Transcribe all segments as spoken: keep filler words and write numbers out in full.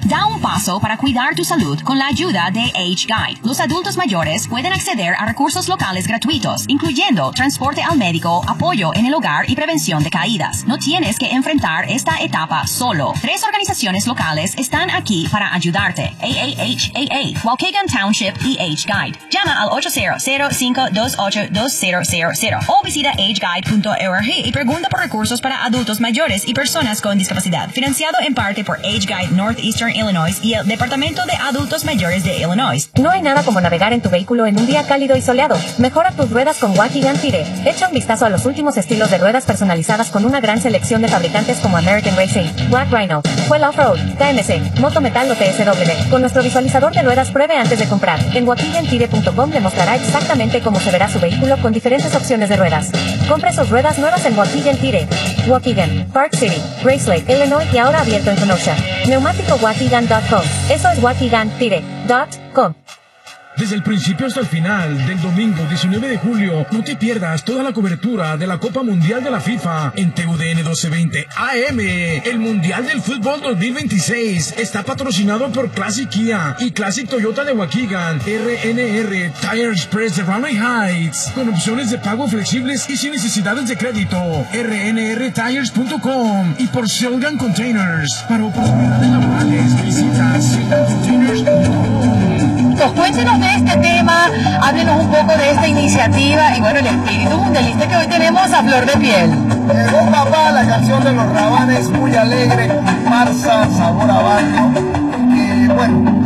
Da un paso para cuidar tu salud con la ayuda de Age Guide. Los adultos mayores pueden acceder a recursos locales gratuitos, incluyendo transporte al médico, apoyo en el hogar y prevención de caídas. No tienes que enfrentar esta etapa solo. Tres organizaciones locales están aquí para ayudarte. A A H A A, Waukegan Township y Age Guide. Llama al ocho cero cero, cinco dos ocho, dos cero cero cero o visita age guide punto org y pregunta por recursos para adultos mayores y personas con discapacidad. Financiado en parte por Age Guide Northeastern Illinois y el Departamento de Adultos Mayores de Illinois. No hay nada como navegar en tu vehículo en un día cálido y soleado. Mejora tus ruedas con Waukegan Tire. Echa un vistazo a los últimos estilos de ruedas personalizadas con una gran selección de fabricantes como American Racing, Black Rhino, Fuel Offroad, K M C, Moto Metal o T S W. Con nuestro visualizador de ruedas, pruebe antes de comprar. En waukegan tire punto com le mostrará exactamente cómo se verá su vehículo con diferentes opciones de ruedas. Compre sus ruedas nuevas en Waukegan Tire. Waukegan, Park City, Grace Lake, Illinois y ahora abierto en Kenosha. Neumático waukegan punto com. Eso es waukegan tire punto com. Desde el principio hasta el final del domingo diecinueve de julio, no te pierdas toda la cobertura de la Copa Mundial de la FIFA en T U D N doce veinte A M. El Mundial del Fútbol dos mil veintiséis está patrocinado por Classic Kia y Classic Toyota de Waukegan, R N R Tire Express de Raleigh Heights, con opciones de pago flexibles y sin necesidades de crédito, R N R tires punto com y por Selgan Containers. Para oportunidades laborales, visita selgan containers punto com. Pues cuéntenos de este tema, háblenos un poco de esta iniciativa y bueno, el espíritu mundialista que hoy tenemos a flor de piel. Llegó papá, la canción de los Rabanes, muy alegre, comparsa, sabor a barrio. Y bueno,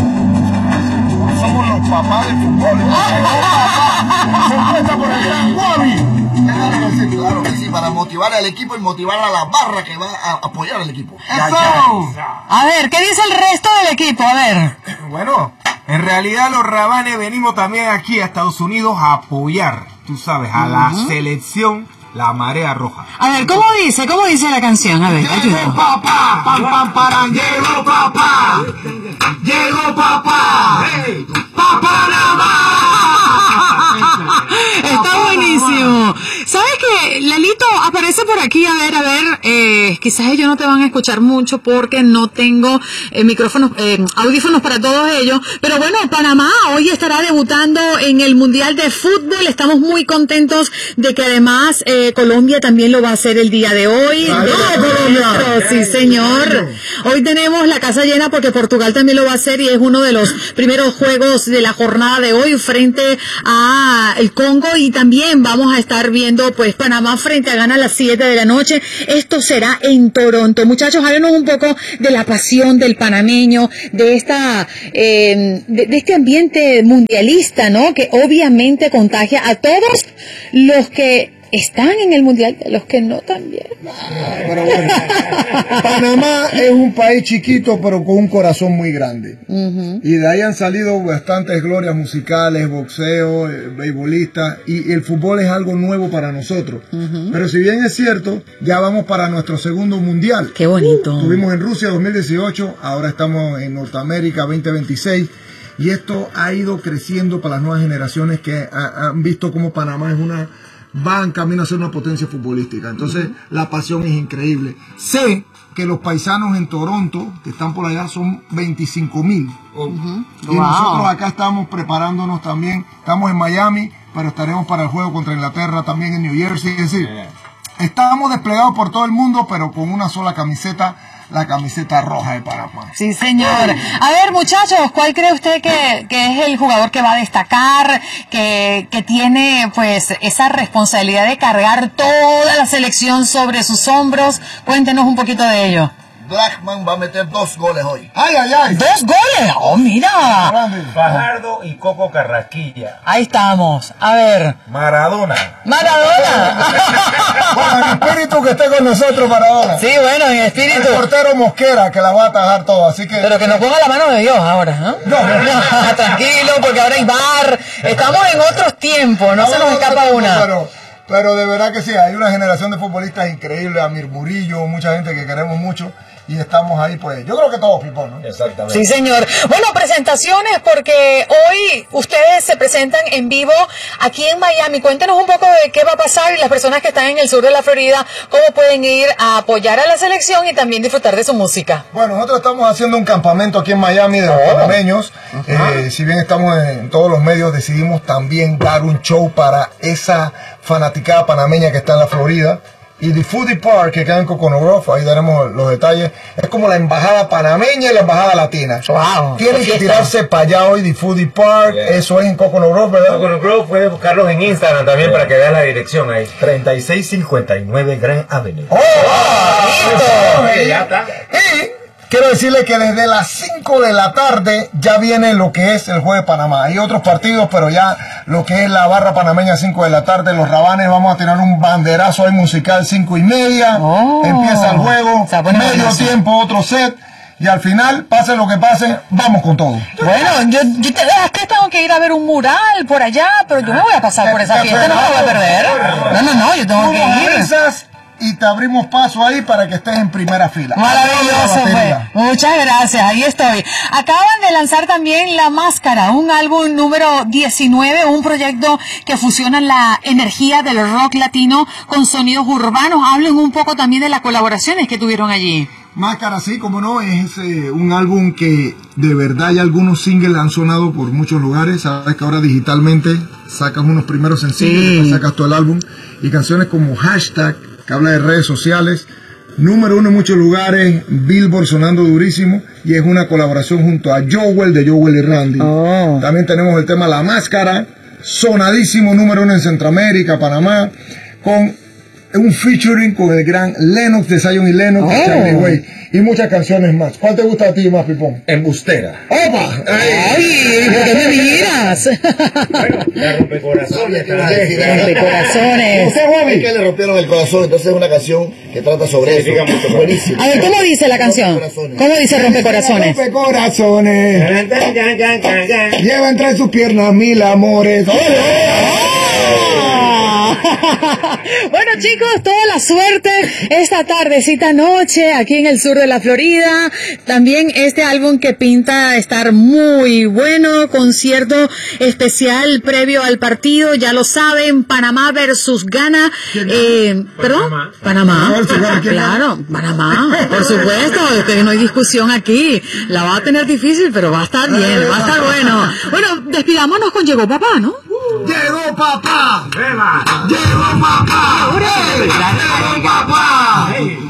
dicen, somos los papás del fútbol. Llegó papá, compuesta por el gran Guavi. Claro que sí, claro que sí, para motivar al equipo y motivar a la barra que va a apoyar al equipo. ¡Eso! A ver, ¿qué dice el resto del equipo? A ver. Bueno, en realidad los Rabanes venimos también aquí a Estados Unidos a apoyar, tú sabes, a la uh-huh. selección La Marea Roja. A ver, ¿cómo dice? ¿Cómo dice la canción? A ver, llegó papá, pam pam paran, llegó papá, llegó papá, hey, papá nada más. Está buenísimo. ¿Sabes qué? Lalito aparece por aquí. A ver, a ver, eh, quizás ellos no te van a escuchar mucho porque no tengo eh, micrófonos, eh, audífonos para todos ellos. Pero bueno, Panamá hoy estará debutando en el Mundial de Fútbol. Estamos muy contentos de que además eh, Colombia también lo va a hacer el día de hoy. ¡Claro, Colombia! Sí, señor. Hoy tenemos la casa llena porque Portugal también lo va a hacer y es uno de los primeros juegos de la jornada de hoy frente a el Congo, y también vamos a estar viendo pues Panamá frente a Ghana a las siete de la noche. Esto será en Toronto. Muchachos, háblenos un poco de la pasión del panameño, de esta eh, de, de este ambiente mundialista, ¿no? Que obviamente contagia a todos los que están en el mundial, los que no también. Pero bueno, Panamá es un país chiquito pero con un corazón muy grande. Uh-huh. Y de ahí han salido bastantes glorias musicales, boxeo, eh, beisbolistas, y, y el fútbol es algo nuevo para nosotros. Uh-huh. Pero si bien es cierto, ya vamos para nuestro segundo mundial. Qué bonito. Uh, estuvimos en Rusia dos mil dieciocho, ahora estamos en Norteamérica veinte veintiséis. Y esto ha ido creciendo para las nuevas generaciones que ha, han visto como Panamá es una va en camino a ser una potencia futbolística. Entonces, uh-huh. la pasión es increíble. Sé que los paisanos en Toronto, que están por allá, son veinticinco mil. Uh-huh. Y wow. nosotros acá estamos preparándonos también. Estamos en Miami, pero estaremos para el juego contra Inglaterra también en New Jersey. Es decir, yeah. estamos desplegados por todo el mundo, pero con una sola camiseta, la camiseta roja de Panamá. Sí, señor. A ver, muchachos, ¿cuál cree usted que, que es el jugador que va a destacar, que, que tiene pues esa responsabilidad de cargar toda la selección sobre sus hombros? Cuéntenos un poquito de ello. Blackman va a meter dos goles hoy. ¡Ay, ay, ay! ¡Dos goles! ¡Oh, mira! Fajardo y Coco Carrasquilla. Ahí estamos. A ver. Maradona. ¡Maradona! Bueno, en espíritu que esté con nosotros, Maradona. Sí, bueno, en espíritu. El portero Mosquera, que la va a atajar todo, así que... Pero que nos ponga la mano de Dios ahora, ¿no? No, no, tranquilo, porque ahora hay bar. Estamos en otros tiempos, no, no se nos escapa no, una. Pero, pero de verdad que sí, hay una generación de futbolistas increíbles, Amir Murillo, mucha gente que queremos mucho. y estamos ahí, pues, yo creo que todos, Pipón, ¿no? Exactamente. Sí, señor. Bueno, presentaciones, porque hoy ustedes se presentan en vivo aquí en Miami. Cuéntenos un poco de qué va a pasar y las personas que están en el sur de la Florida, cómo pueden ir a apoyar a la selección y también disfrutar de su música. Bueno, nosotros estamos haciendo un campamento aquí en Miami de los Oh. panameños. Eh, si bien estamos en todos los medios, decidimos también dar un show para esa fanaticada panameña que está en la Florida. Y The Foodie Park, que queda en Coconut Grove, ahí daremos los detalles. Es como la embajada panameña y la embajada latina. Wow, Tienen que tirarse para allá hoy, The Foodie Park. Yeah. Eso es en Coconut Grove, ¿verdad? Coconut Grove, puedes buscarlos en Instagram también para que vean la dirección ahí. treinta y seis cincuenta y nueve Grand Avenue. ¡Oh! Ok, ya está. Y quiero decirle que desde las cinco de la tarde ya viene lo que es el juego de Panamá. Hay otros partidos, pero ya lo que es la barra panameña, cinco de la tarde, los Rabanes, vamos a tirar un banderazo ahí musical, cinco y media. Oh. Empieza el juego, Está bueno, medio buenazo. tiempo, otro set. Y al final, pase lo que pase, vamos con todo. Bueno, yo, yo te, es que tengo que ir a ver un mural por allá, pero yo me voy a pasar por esa fiesta, no me voy a perder. No, no, no, yo tengo Tú que nos ir. avisas y te abrimos paso ahí para que estés en primera fila. Maravilloso, Abre la pues. batería. Muchas gracias, ahí estoy. Acaban de lanzar también La Máscara, un álbum número diecinueve, un proyecto que fusiona la energía del rock latino con sonidos urbanos. Hablen un poco también de las colaboraciones que tuvieron allí. Máscara, sí, como no, es eh, un álbum que de verdad ya algunos singles han sonado por muchos lugares. Sabes que ahora digitalmente sacas unos primeros sencillos, Sí. después sacas todo el álbum. Y canciones como Hashtag, que habla de redes sociales. Número uno en muchos lugares, Billboard sonando durísimo. Y es una colaboración junto a Joel, de Joel y Randy. Oh. También tenemos el tema La Máscara, sonadísimo, número uno en Centroamérica, Panamá, con un featuring con el gran Lennox de Zion y Lennox, Oh. Charlie Way, y muchas canciones más. ¿Cuál te gusta a ti más, Pipón? Embustera. ¡Opa! ¡Ay! ¿Por qué me miras? La rompecorazones. Rompecorazones. ¿Usted, Bobby? Es que le rompieron el corazón, entonces es una canción que trata sobre eso. Significa mucho. Buenísimo. A ver, ¿cómo dice la canción? ¿Cómo dice Rompecorazones? Rompe corazones, lleva entre sus piernas mil amores. ¡Ole, ole! Bueno, chicos, toda la suerte esta tardecita noche aquí en el sur de la Florida. También este álbum que pinta estar muy bueno, concierto especial previo al partido, ya lo saben, Panamá versus Ghana. Eh, ¿Perdón? Panamá. Panamá. Claro, Panamá, por supuesto, que no hay discusión aquí. La va a tener difícil, pero va a estar bien, va a estar bueno. Bueno, despidámonos con Llegó Papá, ¿no? ¡Llegó papá! ¡Llegó papá! ¡Llegó papá!